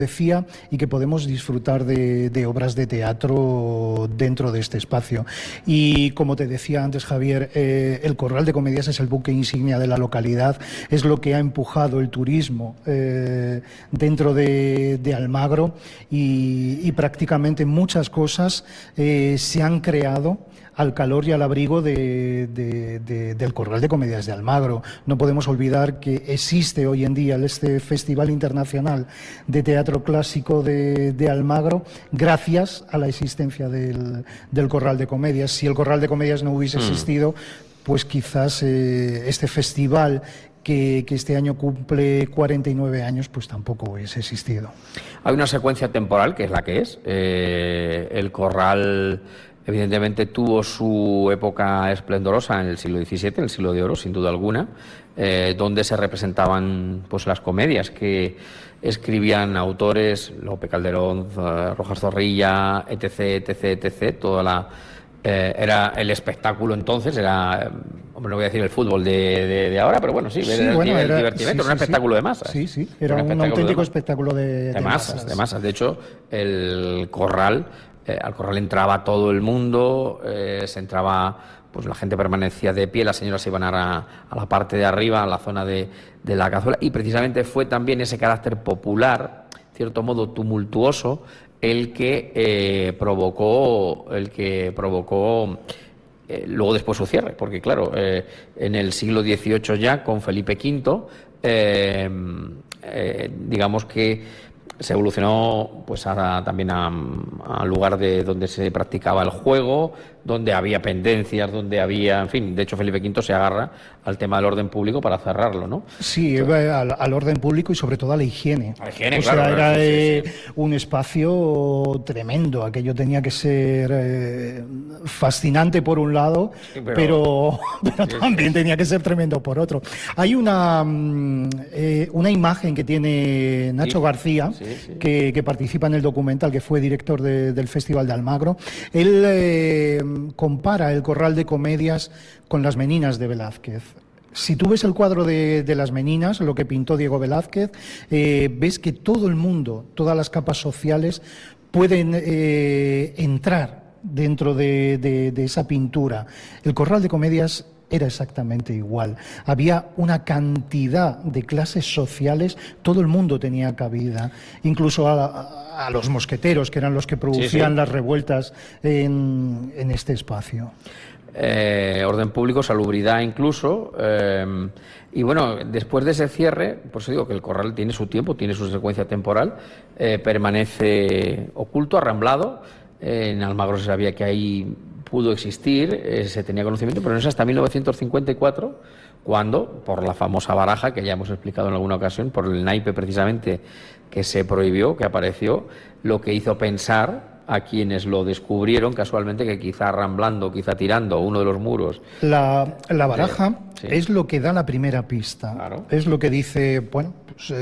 decía, y que podemos disfrutar de obras de teatro dentro de este espacio. Y como te decía antes, Javier, el Corral de Comedias es el buque insignia de la localidad, es lo que ha empujado el turismo dentro de Almagro, y prácticamente muchas cosas se han creado al calor y al abrigo del Corral de Comedias de Almagro. No podemos olvidar que existe hoy en día este Festival Internacional de Teatro Clásico de Almagro gracias a la existencia del Corral de Comedias. Si el Corral de Comedias no hubiese existido, pues quizás este festival que este año cumple 49 años, pues tampoco hubiese existido. Hay una secuencia temporal que es la que es. El Corral evidentemente tuvo su época esplendorosa en el siglo XVII, en el siglo de oro, sin duda alguna, donde se representaban pues las comedias que escribían autores, Lope Calderón, Rojas Zorrilla, etc., etc., etc., toda la... era el espectáculo entonces, era, hombre, no voy a decir el fútbol de ahora, pero bueno, sí, era el divertimento, era un espectáculo de masas. Sí, sí, era un auténtico espectáculo de masas. De masas. De hecho, el Corral, al Corral entraba todo el mundo, se entraba, pues la gente permanecía de pie, las señoras iban a la parte de arriba, a la zona de la cazuela, y precisamente fue también ese carácter popular, cierto modo tumultuoso, el que provocó luego después su cierre, porque claro, en el siglo XVIII ya, con Felipe V, digamos que se evolucionó pues también al lugar de donde se practicaba el juego, donde había pendencias, donde había, en fin, de hecho Felipe V se agarra al tema del orden público para cerrarlo, ¿no? Sí, al orden público y sobre todo a la higiene. A la higiene, o claro. Sea, era un espacio tremendo, aquello tenía que ser fascinante por un lado, sí, pero también tenía que ser tremendo por otro. Hay una imagen que tiene Nacho García, que participa en el documental, que fue director del Festival de Almagro. Él compara el Corral de Comedias con las Meninas de Velázquez. Si tú ves el cuadro de las Meninas, lo que pintó Diego Velázquez, ves que todo el mundo, todas las capas sociales pueden entrar dentro de esa pintura. El Corral de Comedias era exactamente igual. Había una cantidad de clases sociales, todo el mundo tenía cabida, incluso a los mosqueteros, que eran los que producían las revueltas en este espacio. Orden público, salubridad incluso, y bueno, después de ese cierre, por eso digo que el Corral tiene su tiempo, tiene su secuencia temporal, permanece oculto, arramblado. En Almagro se sabía que ahí pudo existir, se tenía conocimiento, pero no es hasta 1954 cuando, por la famosa baraja, que ya hemos explicado en alguna ocasión, por el naipe precisamente que se prohibió, que apareció, lo que hizo pensar a quienes lo descubrieron casualmente que quizá arramblando, quizá tirando uno de los muros. La baraja es lo que da la primera pista. Claro. Es lo que dice, bueno, pues,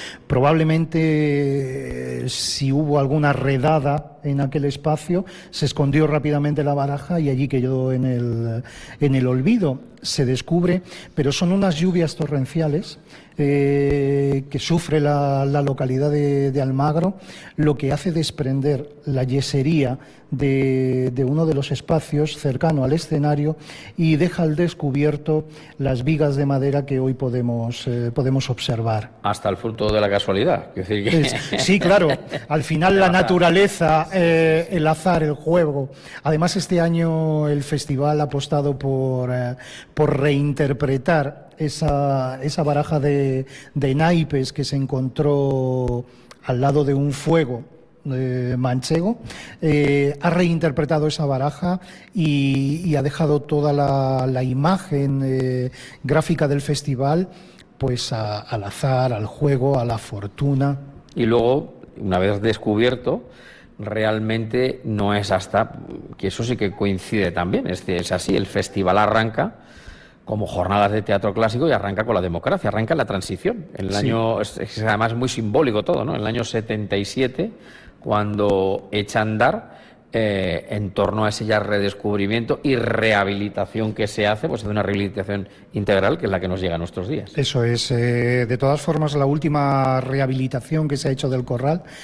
probablemente si hubo alguna redada en aquel espacio, se escondió rápidamente la baraja y allí quedó en el olvido. Se descubre, pero son unas lluvias torrenciales que sufre la localidad de Almagro, lo que hace desprender la yesería de uno de los espacios cercano al escenario y deja al descubierto las vigas de madera que hoy podemos observar. Hasta el fruto de la casualidad. Sí, claro. Al final la naturaleza, el azar, el juego. Además, este año el festival ha apostado por reinterpretar esa baraja de naipes que se encontró al lado de un fuego manchego. Ha reinterpretado esa baraja y ha dejado toda la imagen gráfica del festival pues al azar, al juego, a la fortuna. Y luego, una vez descubierto, realmente no es hasta que eso sí que coincide también, es así, el festival arranca como jornadas de teatro clásico y arranca con la democracia, arranca la transición. En el año, es además muy simbólico todo, ¿no? En el año 77, cuando echa a andar en torno a ese ya redescubrimiento y rehabilitación que se hace, pues de una rehabilitación integral que es la que nos llega a nuestros días. Eso es. De todas formas, la última rehabilitación que se ha hecho del Corral